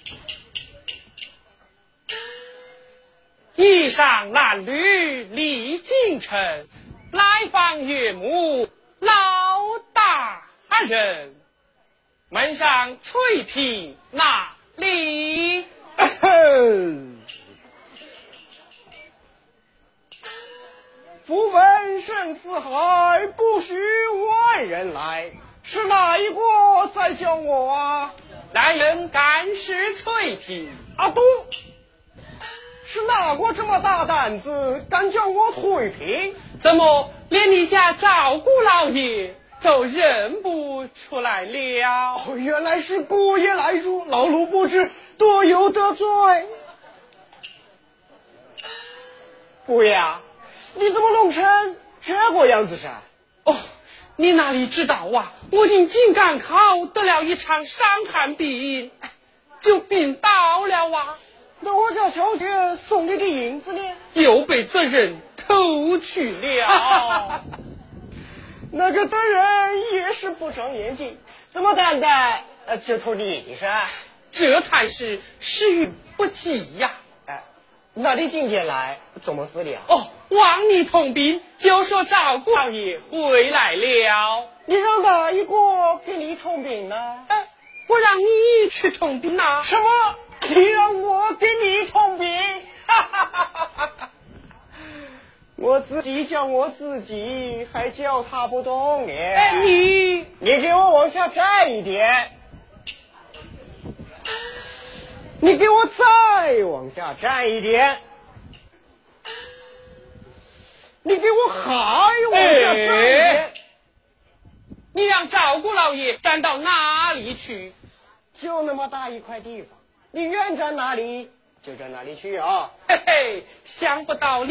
衣裳褴褛历京城，来访岳母老大人。门上翠屏哪里？ 夫闻深似海，不许外人来。是哪一个在叫我啊？ 来人敢使翠屏？ 阿东，是哪个这么大胆子，敢叫我翠屏？ 怎么连你家赵姑老爷都认不出来了？ 哦，原来是姑爷来住，老奴不知，多有得罪。姑爷啊，你怎么弄成这个样子噻？ 哦，你哪里知道啊？我因进赶考得了一场伤寒病，就病倒了啊。 那我叫小姐送你的银子呢？ 又被这人偷去了。 那个德人也是不长眼睛，怎么敢的就偷你噻？ 这才是时运不济呀。 那你今天来怎么死的啊？ 哦，望你通病，就说赵姑老爷回来了。 你让哪一个给你通病呢？ 我让你去通病啊。 什么？你让我给你通病？我自己叫我自己，还叫他不动呢。 你给我往下站一点，你给我再往下站一点，你给我还往下站一点。 你让赵姑老爷站到哪里去？ 就那么大一块地方，你愿站哪里就站哪里去啊！ 嘿嘿，想不到